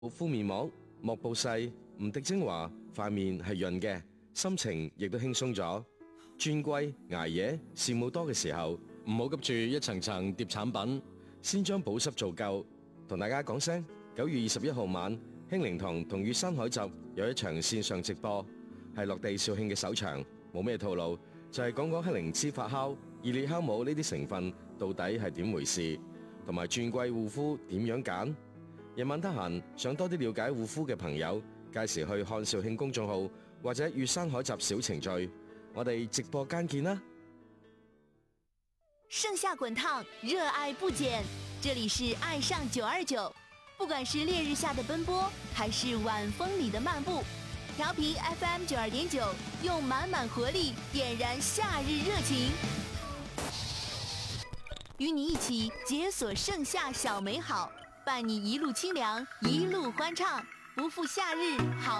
敷面膜，莫暴細，唔滴精華，塊面係潤嘅，心情亦都輕鬆咗。轉季捱夜事務多嘅時候，唔好急住一層層疊產品，先將保濕做夠。同大家講聲，9月21號晚，興靈堂同粵山海集有一場線上直播，係落地肇慶嘅首場，冇咩套路，就係講講黑靈芝發酵、熱烈酵母呢啲成分到底係點回事，同埋轉季護膚點樣揀。夜晚得閒想多啲了解護膚嘅朋友，屆時去漢肇慶公眾號或者粵山海集小程序，我哋直播間見啦！ 盛夏滾燙，熱愛不減。這裡是愛上929，不管是烈日下的奔波，還是晚風裡的漫步，調頻 FM 92.9，用滿滿活力點燃夏日熱情，與你一起解鎖盛夏小美好，伴你一路清涼，一路歡暢，不負夏日好。